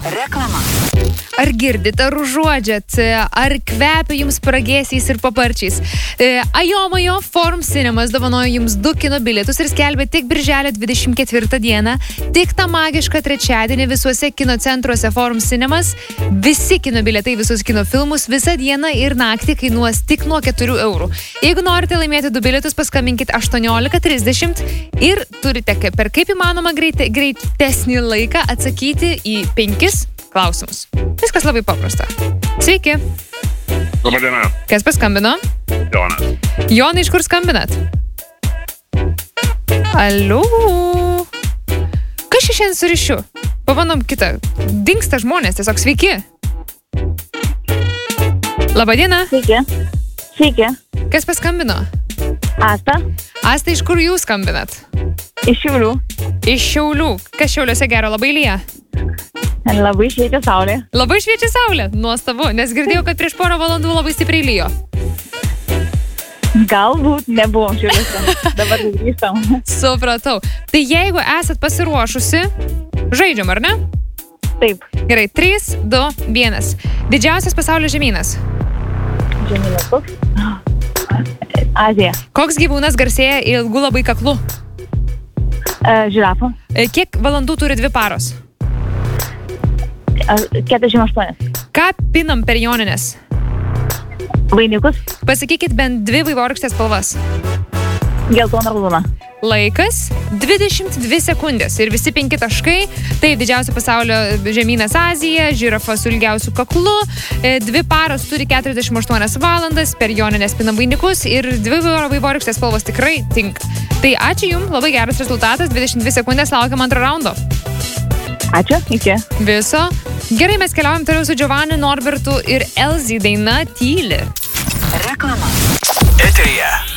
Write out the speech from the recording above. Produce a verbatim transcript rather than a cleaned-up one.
Reklama. Ar girdit, ar užuodžiat, ar kvepia jums pragėsiais ir paparčiais? Ajomajo Forum Cinemas dovanoja jums du kino bilietus ir skelbia tik birželio dvidešimt ketvirtą dieną, tik tą magišką trečiadienį visuose kino centruose Forum Cinemas. Visi kino bilietai, visus kino filmus visą dieną ir naktį kainuos tik nuo keturių eurų. Jeigu norite laimėti du bilietus, paskambinkit aštuoniolika trisdešimt ir turite per kaip įmanoma greite, greitesnį laiką atsakyti į penkis klausimus. Viskas labai paprasta. Sveiki. Labadiena. Kas paskambino? Jonas. Jonai, iš kur skambinat? Aliu. Kas čia šiandien su ryšiu? Pabandom kitą. Dingsta žmonės, tiesiog sveiki. Labadiena. Sveiki. Sveiki. Kas paskambino? Asta. Asta, iš kur jūs skambinat? Iš Šiaulių. Iš Šiaulių. Kas Šiauliuose gero, labai lyja? Labai šviečia saulė. Labai šviečia saulė, nuostabu, nes girdėjau, kad prieš porą valandų labai stipriai lyjo. Galbūt nebuvom Šiauliuose, dabar grįžtam. Supratau. Tai jeigu esat pasiruošusi, žaidžiam, ar ne? Taip. Gerai, trys, du, vienas. Didžiausias pasaulio žemynas? Žemynas koks? Azija. Koks gyvūnas garsėja ilgu labai kaklu? Uh, žirafa. Kiek valandų turi dvi paros? keturiasdešimt aštuoni. Ką pinam per jonines? Vainikus. Pasakykit bent dvi vaivorykštės spalvas. Geltona, raudona. Laikas dvidešimt dvi sekundės ir visi penki taškai. Tai didžiausia pasaulio žemynas Azija, žirafa su ilgiausiu kaklu, dvi paros turi keturiasdešimt aštuonias valandas, per jonines pinam vainikus ir dvi vaivorykštės spalvos tikrai tinka. Tai ačiū jums, labai geras rezultatas, dvidešimt dvi sekundės, laukiam antro raundo. Ačiū, iki. Viso. Gerai, mes keliaujam toliau su Giovanni, Norbertu ir Elzy daina Tyli. Reklama. Eteryje